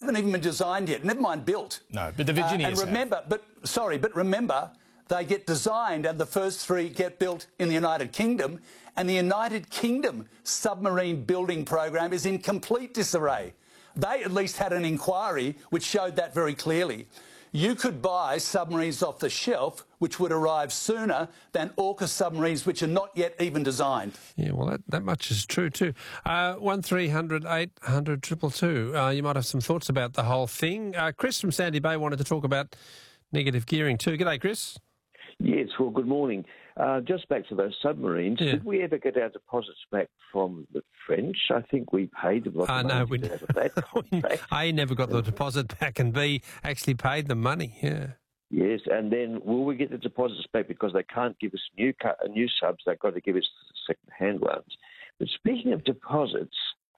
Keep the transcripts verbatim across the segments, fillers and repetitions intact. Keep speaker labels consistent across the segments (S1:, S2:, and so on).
S1: haven't even been designed yet, never mind built.
S2: No, but the Virginians
S1: uh, And remember,
S2: have.
S1: but sorry, but remember, they get designed and the first three get built in the United Kingdom, and the United Kingdom submarine building program is in complete disarray. They at least had an inquiry which showed that very clearly. You could buy submarines off the shelf which would arrive sooner than AUKUS submarines which are not yet even designed.
S3: Yeah, well, that, that much is true too. Uh, one three hundred eight hundred two two two. Uh, you might have some thoughts about the whole thing. Uh, Chris from Sandy Bay wanted to talk about negative gearing too. G'day, Chris.
S4: Yes, well, good morning. Uh, just back to those submarines,
S3: Yeah.
S4: did we ever get our deposits back from the French? I think we paid them a lot
S3: Uh,
S4: of
S3: no,
S4: money
S3: we
S4: to have that contract.
S3: A, never got the deposit back, and B, actually paid the money, yeah.
S4: Yes, and then will we get the deposits back because they can't give us new cu- new subs, they've got to give us second-hand ones. But speaking of deposits,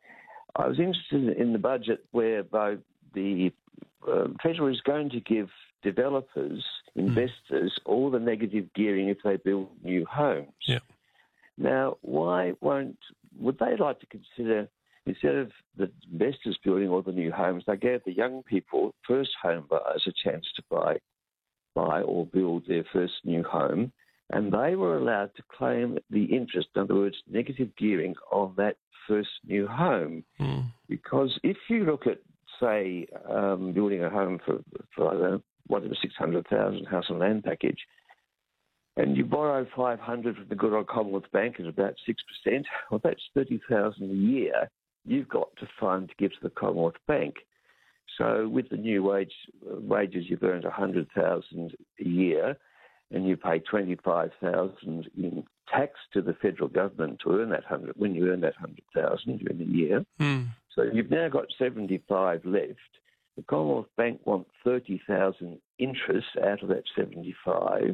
S4: I was interested in the budget whereby the um, Treasury is going to give developers, investors, mm. all the negative gearing if they build new homes.
S3: Yeah.
S4: Now, why won't, would they like to consider, instead of the investors building all the new homes, they gave the young people, first home buyers, a chance to buy, buy or build their first new home, and they were allowed to claim the interest, in other words, negative gearing on that first new home.
S3: Mm.
S4: Because if you look at, say, um, building a home for, for I don't know, whatever, six hundred thousand house and land package, and you borrow five hundred from the good old Commonwealth Bank at about six percent, well, that's thirty thousand a year you've got to find to give to the Commonwealth Bank. So with the new wage uh, wages, you've earned one hundred thousand a year, and you pay twenty-five thousand in tax to the federal government to earn that hundred. When you earn that hundred thousand during a year,
S3: Mm.
S4: so you've now got seventy-five left. The Commonwealth Bank want thirty thousand interest out of that seventy-five.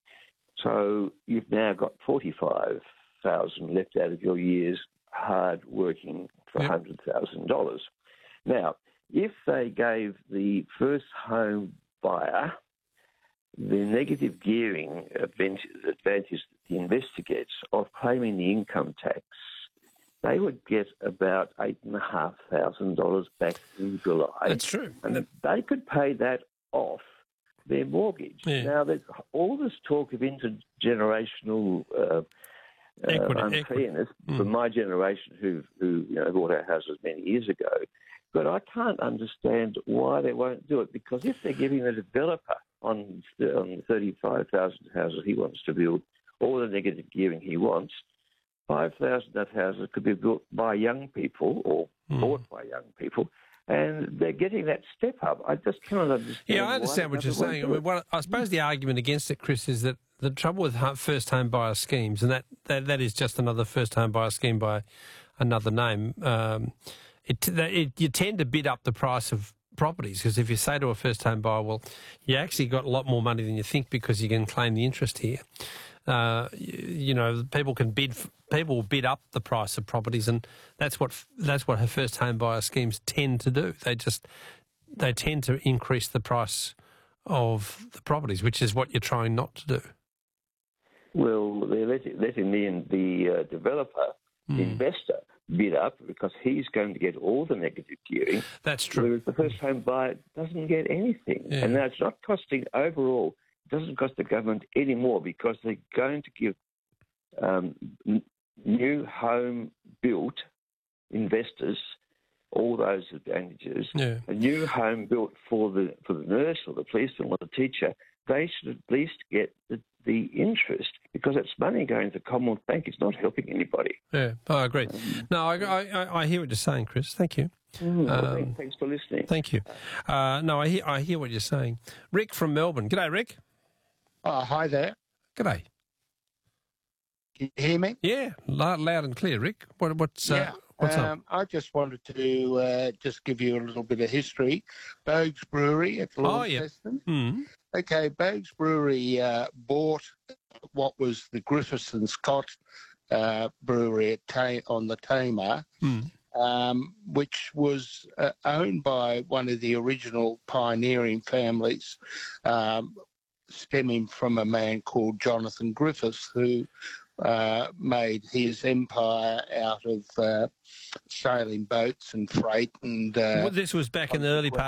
S4: So you've now got forty-five thousand left out of your year's hard working for
S3: Yep.
S4: one hundred thousand dollars. Now, if they gave the first home buyer the negative gearing advantage that the investor gets of claiming the income tax, they would get about eight and a half thousand dollars back in July.
S3: That's true.
S4: And they could pay that off their mortgage.
S3: Yeah.
S4: Now, there's all this talk of intergenerational uh,
S3: Equity,
S4: uh,
S3: equity.
S4: unfairness
S3: Mm.
S4: from my generation who, who you know, bought our houses many years ago. But I can't understand why they won't do it, because if they're giving the developer on, on thirty-five thousand houses he wants to build all the negative gearing he wants, five thousand of houses could be built by young people or
S3: Mm.
S4: bought by young people, and they're getting that step up. I just cannot understand.
S3: Yeah, I
S4: why
S3: understand what
S4: the
S3: you're
S4: government
S3: saying. I
S4: won't
S3: mean,
S4: do it.
S3: what, I suppose the argument against it, Chris, is that the trouble with hu- first home buyer schemes, and that, that, that is just another first home buyer scheme by another name, um, it, that it, you tend to bid up the price of properties, because if you say to a first home buyer, well, you actually got a lot more money than you think because you can claim the interest here. Uh, you, you know, people can bid, people will bid up the price of properties, and that's what that's what her first home buyer schemes tend to do. They just they tend to increase the price of the properties, which is what you're trying not to do.
S4: Well, they're letting, letting the, the uh, developer, the
S3: Mm.
S4: investor, bid up because he's going to get all the negative gearing.
S3: That's true.
S4: Whereas the first home buyer doesn't get anything.
S3: Yeah.
S4: And now it's not costing overall, it doesn't cost the government any more because they're going to give um, n- new home built investors all those advantages.
S3: Yeah.
S4: A new home built for the for the nurse or the policeman or the teacher, they should at least get the, the interest because it's money going to the Commonwealth Bank. It's not helping anybody.
S3: Yeah, I agree. No, I, I, I hear what you're saying, Chris. Thank you.
S4: Mm, well,
S3: Um,
S4: thanks, thanks for listening.
S3: Thank you. Uh, no, I hear, I hear what you're saying. Rick from Melbourne. G'day, Rick.
S5: Oh, hi there.
S3: G'day.
S5: Can you hear me?
S3: Yeah, loud, loud and clear, Rick. What, what's uh,
S5: yeah.
S3: what's up?
S5: Um, I just wanted to uh, just give you a little bit of history. Bogues Brewery at
S3: Oh,
S5: Launceston.
S3: yeah. Mm.
S5: Okay, Bogues Brewery uh, bought what was the Griffiths and Scott uh, brewery at Ta- on the Tamar,
S3: Mm.
S5: um, which was uh, owned by one of the original pioneering families, um, stemming from a man called Jonathan Griffiths, who uh, made his empire out of uh, sailing boats and freight and. Uh,
S3: Well, this was back in the early part.